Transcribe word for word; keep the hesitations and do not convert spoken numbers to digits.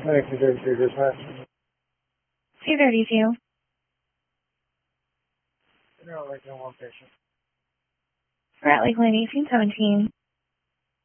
nineteen thirty-three, dispatch. two thirty-two. No, like no one patient. We're at Lakeland eighteen seventeen.